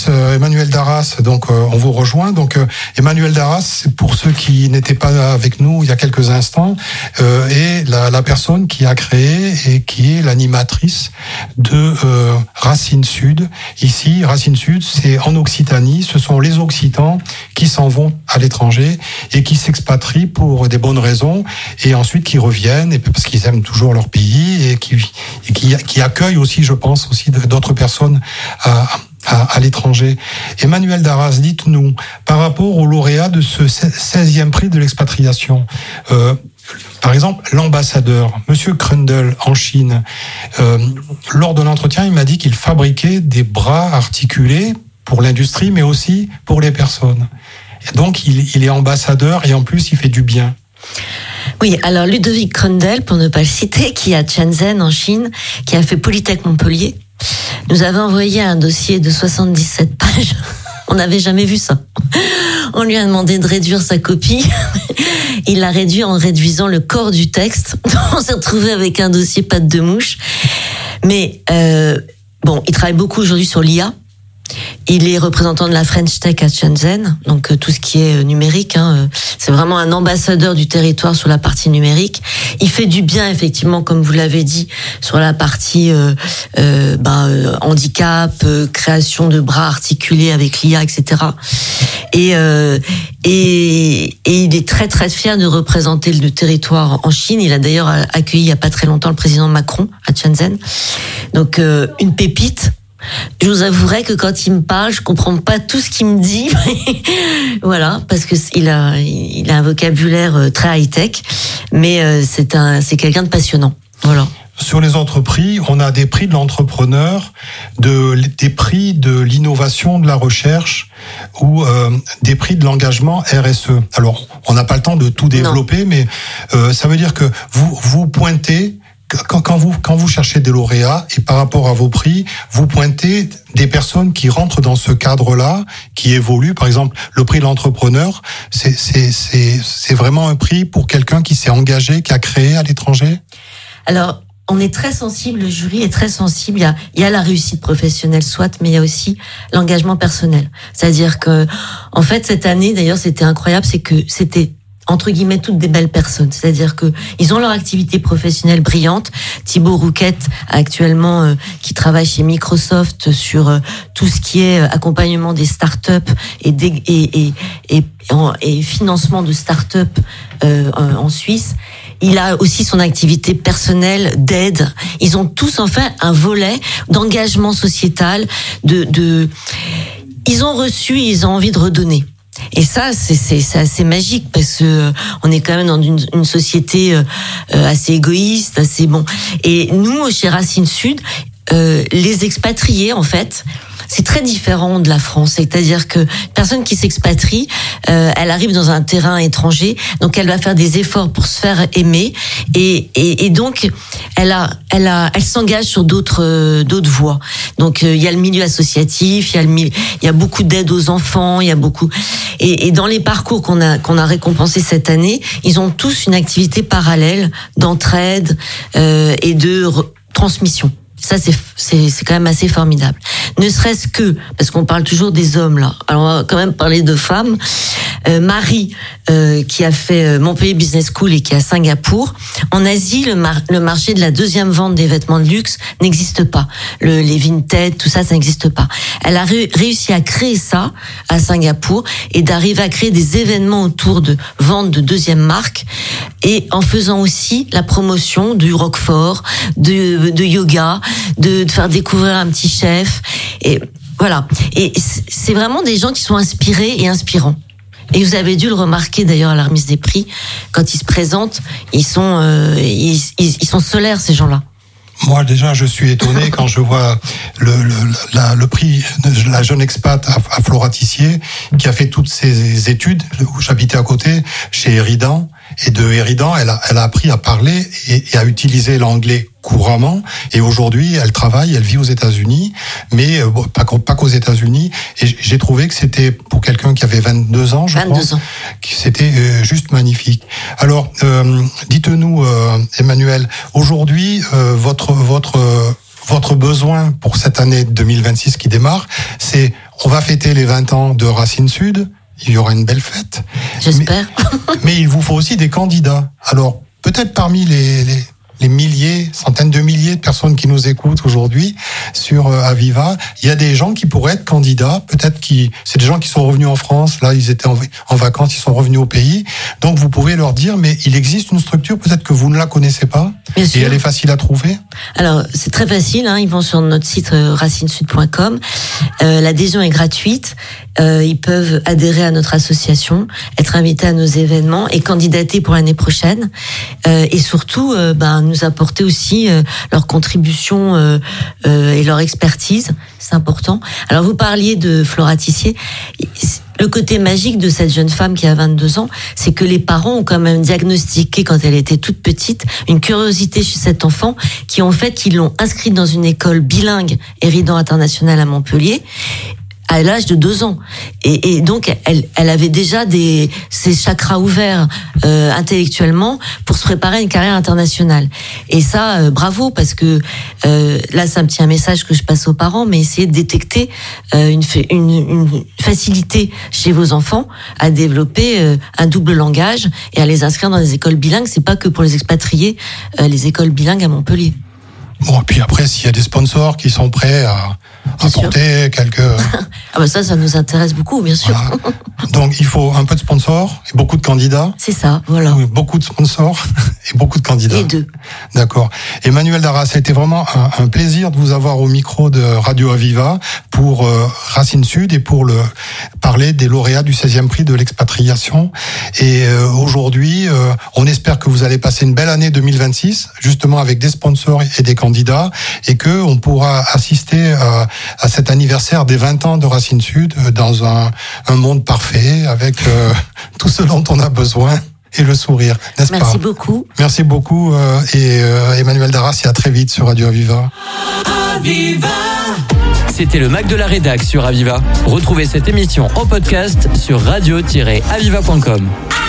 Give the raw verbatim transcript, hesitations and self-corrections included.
euh, Emmanuel Darras, donc euh, on vous rejoint. Donc euh, Emmanuel Darras, pour ceux qui n'étaient pas avec nous il y a quelques instants, euh, est la, la personne qui a créé et qui est l'animatrice de euh, Racine Sud. Ici, Racine Sud, c'est en Occitanie. Ce sont les Occitans qui s'en vont à l'étranger et qui s'expatrient pour des bonnes raisons et ensuite qui reviennent et parce qu'ils aiment toujours leur pays et qui, et qui, qui accueillent aussi, je pense, aussi d'autres personnes à, à, à l'étranger. Emmanuel Darras, dites-nous, par rapport au lauréat de ce seizième prix de l'expatriation, euh, par exemple, l'ambassadeur, Monsieur Krundel, en Chine, euh, lors de l'entretien, il m'a dit qu'il fabriquait des bras articulés pour l'industrie, mais aussi pour les personnes. Et donc, il, il est ambassadeur et en plus, il fait du bien. Oui, alors Ludovic Krundel, pour ne pas le citer, qui est à Shenzhen, en Chine, qui a fait Polytech Montpellier, nous avait envoyé un dossier de soixante-dix-sept pages. On n'avait jamais vu ça. On lui a demandé de réduire sa copie. Il l'a réduit en réduisant le corps du texte. On s'est retrouvé avec un dossier patte de mouche. Mais euh, bon, il travaille beaucoup aujourd'hui sur l'I A. Il est représentant de la French Tech à Shenzhen, donc euh, tout ce qui est euh, numérique. Hein, euh, c'est vraiment un ambassadeur du territoire sur la partie numérique. Il fait du bien, effectivement, comme vous l'avez dit, sur la partie euh, euh, ben, euh, handicap, euh, création de bras articulés avec l'I A, et cetera. Et, euh, et, et il est très très fier de représenter le territoire en Chine. Il a d'ailleurs accueilli il y a pas très longtemps le président Macron à Shenzhen. Donc euh, une pépite. Je vous avouerai que quand il me parle, je comprends pas tout ce qu'il me dit. Voilà, parce que il a, il a un vocabulaire très high-tech, mais c'est un, c'est quelqu'un de passionnant. Voilà. Sur les autres prix, on a des prix de l'entrepreneur, de, des prix de l'innovation, de la recherche ou euh, des prix de l'engagement R S E. Alors, on n'a pas le temps de tout développer, non. mais euh, ça veut dire que vous, vous pointez Quand, quand vous quand vous cherchez des lauréats et par rapport à vos prix, vous pointez des personnes qui rentrent dans ce cadre-là, qui évoluent. Par exemple, le prix de l'entrepreneur, c'est c'est c'est c'est vraiment un prix pour quelqu'un qui s'est engagé, qui a créé à l'étranger. Alors, on est très sensible, le jury est très sensible. Il y a il y a la réussite professionnelle, soit, mais il y a aussi l'engagement personnel. C'est-à-dire que, en fait, cette année, d'ailleurs, c'était incroyable, c'est que c'était entre guillemets toutes des belles personnes, c'est-à-dire que ils ont leur activité professionnelle brillante. Thibaut Rouquette actuellement euh, qui travaille chez Microsoft sur euh, tout ce qui est accompagnement des startups et des, et et et, et, et financement de startups euh, en Suisse. Il a aussi son activité personnelle d'aide. Ils ont tous enfin un volet d'engagement sociétal, de de ils ont reçu, ils ont envie de redonner. Et ça, c'est, c'est, c'est assez magique parce que euh, on est quand même dans une, une société euh, assez égoïste, assez bon. Et nous, chez Racine Sud, euh, les expatriés, en fait, c'est très différent de la France. C'est-à-dire que personne qui s'expatrie, euh, elle arrive dans un terrain étranger, donc elle va faire des efforts pour se faire aimer, et, et, et donc elle a, elle a, elle s'engage sur d'autres, euh, d'autres voies. Donc euh, il y a le milieu associatif, il y a le, il y a beaucoup d'aide aux enfants, il y a beaucoup, et, et dans les parcours qu'on a, qu'on a récompensés cette année, ils ont tous une activité parallèle d'entraide euh, et de re- transmission. Ça, c'est, c'est, c'est quand même assez formidable. Ne serait-ce que, parce qu'on parle toujours des hommes, là. Alors, on va quand même parler de femmes. Euh, Marie, euh, qui a fait Montpellier Business School et qui est à Singapour. En Asie, le, mar- le marché de la deuxième vente des vêtements de luxe n'existe pas. Le, les Vinted, tout ça, ça n'existe pas. Elle a ré- réussi à créer ça à Singapour et d'arriver à créer des événements autour de vente de deuxième marque et en faisant aussi la promotion du Roquefort, de, de yoga, de, de faire découvrir un petit chef. Et voilà. Et c'est vraiment des gens qui sont inspirés et inspirants. Et vous avez dû le remarquer d'ailleurs à la remise des prix, quand ils se présentent, ils sont, euh, ils, ils, ils sont solaires, ces gens-là. Moi, déjà, je suis étonné quand je vois le, le, la, le prix de la jeune expat à, à Floratissier, qui a fait toutes ses études, où j'habitais à côté, chez Eridan. Et de Eridan, elle a, elle a appris à parler et, et à utiliser l'anglais couramment. Et aujourd'hui, elle travaille, elle vit aux États-Unis, mais bon, pas, pas qu'aux États-Unis. Et j'ai trouvé que c'était, pour quelqu'un qui avait vingt-deux ans, je vingt-deux crois, ans. que c'était euh, juste magnifique. Alors, euh, dites-nous, euh, Emmanuel, aujourd'hui, euh, votre votre votre besoin pour cette année deux mille vingt-six qui démarre, c'est on va fêter les vingt ans de Racines Sud, il y aura une belle fête. J'espère. Mais, mais il vous faut aussi des candidats. Alors, peut-être parmi les, les, les milliers, centaines de milliers de personnes qui nous écoutent aujourd'hui sur euh, Aviva, il y a des gens qui pourraient être candidats. Peut-être qui, c'est des gens qui sont revenus en France. Là, ils étaient en, en vacances, ils sont revenus au pays. Donc, vous pouvez leur dire, mais il existe une structure, peut-être que vous ne la connaissez pas. Bien et sûr. elle est facile à trouver. Alors, c'est très facile, hein, ils vont sur notre site euh, racines sud point com. Euh, l'adhésion est gratuite. Euh, ils peuvent adhérer à notre association, être invités à nos événements et candidater pour l'année prochaine. Euh, et surtout, euh, ben, nous apporter aussi euh, leur contribution euh, euh, et leur expertise. C'est important. Alors, vous parliez de Flora Tissier. Le côté magique de cette jeune femme qui a vingt-deux ans, c'est que les parents ont quand même diagnostiqué, quand elle était toute petite, une curiosité chez cet enfant, qui ont fait qu'ils l'ont inscrite dans une école bilingue Eridan International à Montpellier, à l'âge de deux ans. Et, et donc, elle, elle avait déjà des, ses chakras ouverts euh, intellectuellement pour se préparer à une carrière internationale. Et ça, euh, bravo, parce que euh, là, c'est un petit un message que je passe aux parents, mais essayez de détecter euh, une, une, une facilité chez vos enfants à développer euh, un double langage et à les inscrire dans des écoles bilingues. C'est pas que pour les expatriés, euh, les écoles bilingues à Montpellier. Bon, et puis après, s'il y a des sponsors qui sont prêts à apporter quelques... Ah bah ça, ça nous intéresse beaucoup, bien sûr. Voilà. Donc, il faut un peu de sponsors et beaucoup de candidats. C'est ça, voilà. Oui, beaucoup de sponsors et beaucoup de candidats. Les deux. D'accord. Emmanuelle Darras, ça a été vraiment un, un plaisir de vous avoir au micro de Radio Aviva pour euh, Racines Sud et pour le parler des lauréats du seizième prix de l'expatriation. Et euh, aujourd'hui, euh, on espère que vous allez passer une belle année deux mille vingt-six, justement avec des sponsors et des candidats, et que on pourra assister à, à cet anniversaire des vingt ans de Racines Sud dans un, un monde parfait, avec euh, tout ce dont on a besoin. Et le sourire, n'est-ce pas? Merci beaucoup. Merci beaucoup euh, et euh, Emmanuelle Darras, et à très vite sur Radio Aviva. Aviva. C'était le Mac de la Rédac sur Aviva. Retrouvez cette émission en podcast sur radio tiret aviva point com.